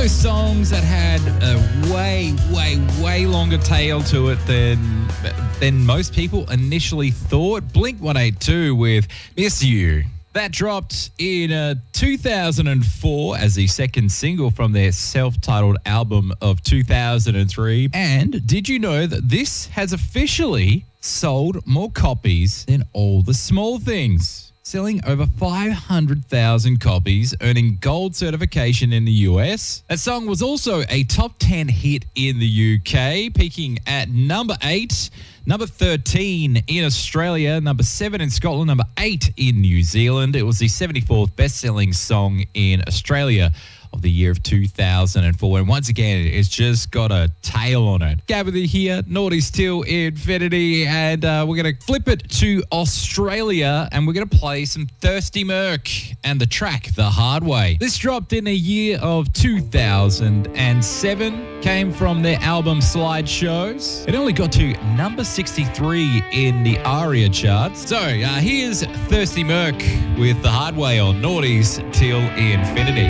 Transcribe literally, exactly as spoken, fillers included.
those songs that had a way, way, way longer tail to it than than most people initially thought. Blink one eighty-two with Miss You. That dropped in uh, two thousand four as the second single from their self-titled album of two thousand three. And did you know that this has officially sold more copies than All the Small Things, selling over five hundred thousand copies, earning gold certification in the U S. That song was also a top ten hit in the U K, peaking at number eight, number thirteen in Australia, number seven in Scotland, number eight in New Zealand. It was the seventy-fourth best-selling song in Australia of the year of two thousand four. And once again, it's just got a tail on it. Gabby here, Naughty's Till Infinity, and uh, we're going to flip it to Australia, and we're going to play some Thirsty Merc and the track The Hard Way. This dropped in the year of two thousand seven, came from their album Slideshows. It only got to number sixty-three in the ARIA charts. So uh, here's Thirsty Merc with The Hard Way on Naughty's Till Infinity.